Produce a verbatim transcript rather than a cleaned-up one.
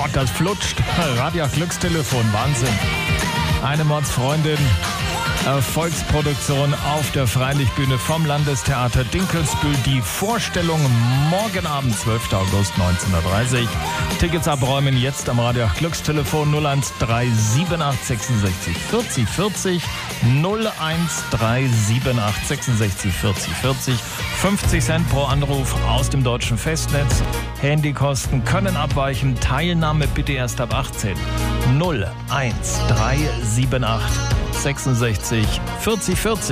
Gott, das flutscht. Radio Glückstelefon, Wahnsinn. Eine Mordsfreundin, Erfolgsproduktion auf der Freilichtbühne vom Landestheater Dinkelsbühl. Die Vorstellung morgen Abend, zwölfter August neunzehnhundertdreißig. Tickets abräumen jetzt am Radio Glückstelefon null eins drei sieben acht sechsundsechzig vierzig vierzig. null eins drei sieben acht sechsundsechzig vierzig vierzig. fünfzig Cent pro Anruf aus dem deutschen Festnetz. Handykosten können abweichen. Teilnahme bitte erst ab achtzehn. null eins drei sieben acht sechsundsechzig vierzig vierzig.